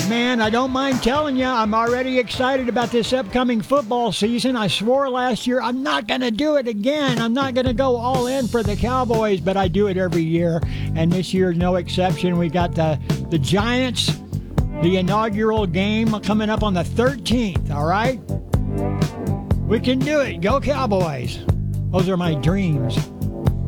man, I don't mind telling you, I'm already excited about this upcoming football season. I swore last year I'm not going to do it again. I'm not going to go all in for the Cowboys, but I do it every year, and this year's no exception. We got the Giants, the inaugural game coming up on the 13th, all right? We can do it. Go Cowboys. Those are my dreams.